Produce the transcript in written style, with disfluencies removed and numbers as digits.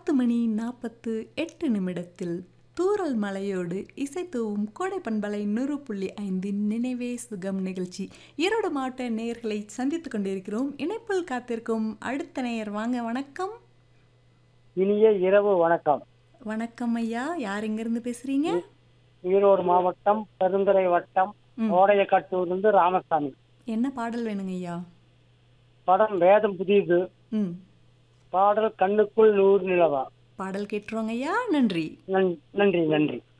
10:48 தூறல் மழையோடு இசைத்தூவும் கோடை பண்பலை 100.5 நினைவே சுகம் நிகழ்ச்சி ஈரோடு மாவட்ட நேயர்களை சந்தித்துக் கொண்டிருக்கிறோம். இணைப்பில் காத்திருக்கும் அடுத்த நேயர் வாங்க. வணக்கம். இனிய இரவு வணக்கம். வணக்கம் ஐயா, யார் எங்கிருந்து பேசுறீங்க? ஈரோடு மாவட்டம் பெருந்துறை வட்டம் ஓடையக்கட்டூர்ந்து ராமசாமி. என்ன பாடல் வேணுங்க ஐயா? படம் வேதம் புதியது. பாடல் கண்ணுக்குள் 100 நிலவா. பாடல் கேட்டுருவோங்க ஐயா. நன்றி. நன்றி நன்றி.